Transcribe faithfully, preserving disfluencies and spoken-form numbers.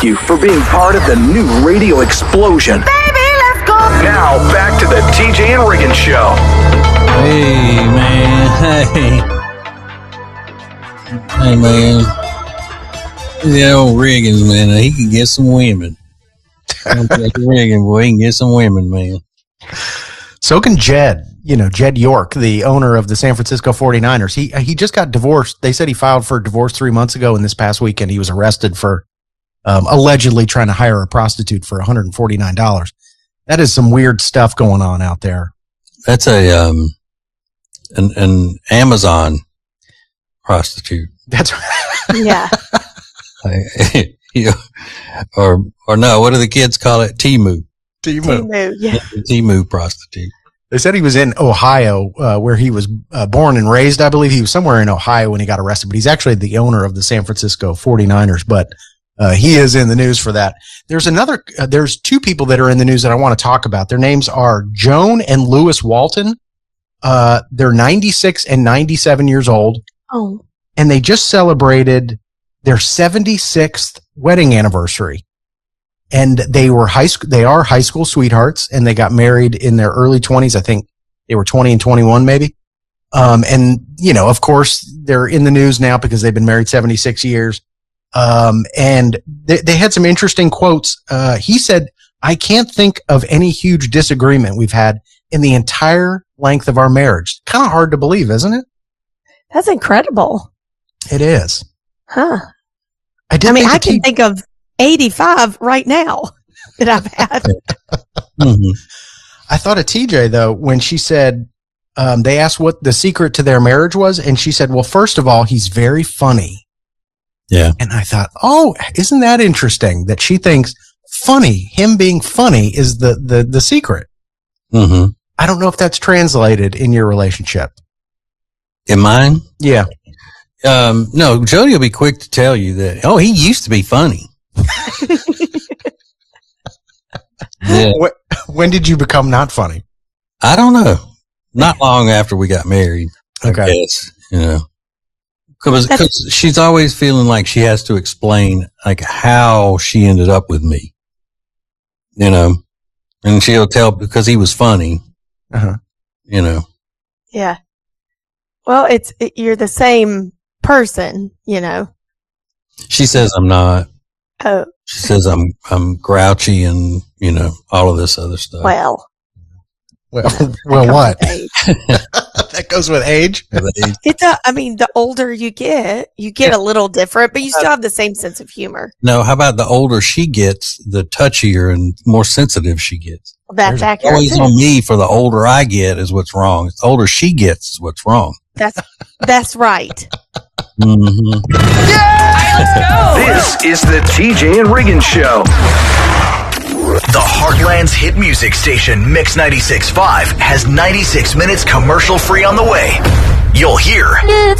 thank you for being part of the new radio explosion. Baby, let's go. Now, back to the T J and Riggins Show. Hey, man. Hey. Hey, man. That old Riggins, man. He can get some women. Riggins, boy, he can get some women, man. So can Jed. You know, Jed York, the owner of the San Francisco forty-niners. He he just got divorced. They said he filed for divorce three months ago, and this past weekend he was arrested for um, allegedly trying to hire a prostitute for one hundred forty-nine dollars. That is some weird stuff going on out there. That's a um an, an Amazon prostitute. That's Yeah. you know, or or no, what do the kids call it? Temu. Temu. Temu, yeah. Temu prostitute. They said he was in Ohio, uh, where he was uh, born and raised. I believe he was somewhere in Ohio when he got arrested, but he's actually the owner of the San Francisco forty-niners. But uh, he is in the news for that. There's another, uh, there's two people that are in the news that I want to talk about. Their names are Joan and Lewis Walton. Uh, they're ninety-six and ninety-seven years old. Oh. And they just celebrated their seventy-sixth wedding anniversary. And they were high school, they are high school sweethearts, and they got married in their early twenties. I think they were twenty and twenty-one maybe. Um, and you know, of course they're in the news now because they've been married seventy-six years. Um, and they, they had some interesting quotes. Uh, he said, "I can't think of any huge disagreement we've had in the entire length of our marriage." Kind of hard to believe, isn't it? That's incredible. It is. Huh. I, did I mean, think I that can he- think of eighty-five right now that I've had. Mm-hmm. I thought of T J though, when she said, um, they asked what the secret to their marriage was. And she said, well, first of all, he's very funny. Yeah. And I thought, oh, isn't that interesting that she thinks funny, him being funny is the, the, the secret. Mm-hmm. I don't know if that's translated in your relationship. In mine? Yeah. Um, no, Jody will be quick to tell you that, oh, he used to be funny. Yeah. When, when did you become not funny? I don't know. Not long after we got married. Okay. I guess, you know, because because she's always feeling like she has to explain like how she ended up with me, you know, and she'll tell because he was funny, Uh-huh. you know. Yeah. Well, it's, it, you're the same person, you know. She says I'm not. Oh, She says I'm I'm grouchy and, you know, all of this other stuff. well. Well, well, what? With age. That goes with age. It's a, I mean, the older you get, you get a little different, but you still have the same sense of humor. No, how about the older she gets, the touchier and more sensitive she gets? That's There's accurate. Always too. on me for the older I get is what's wrong. The older she gets is what's wrong. That's, that's right. Mm-hmm. This is the T J and Riggins Show. The Heartland's hit music station, Mix ninety-six point five, has ninety-six minutes commercial free on the way. You'll hear It's